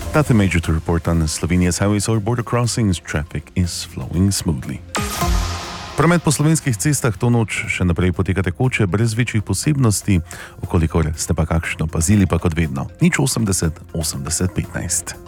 That's a major to report on Slovenia's highways or border crossings. Traffic is flowing smoothly. Promet po slovenskih cestah to noč še naprej poteka tekoče, brez večjih posebnosti, okolikor ste pa kakšno pazili, pa kot vedno. 080 80 15.